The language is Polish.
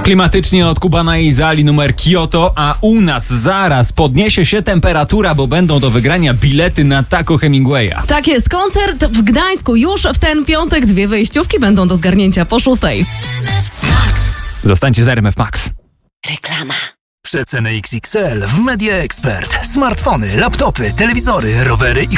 Klimatycznie od Kubana i Zali numer Kyoto, a u nas zaraz podniesie się temperatura, bo będą do wygrania bilety na Taco Hemingwaya. Tak jest, koncert w Gdańsku już w ten piątek. 2 wejściówki będą do zgarnięcia po 6:00. Zostańcie z RMF Max. Reklama. Przeceny XXL w Media Expert. Smartfony, laptopy, telewizory, rowery i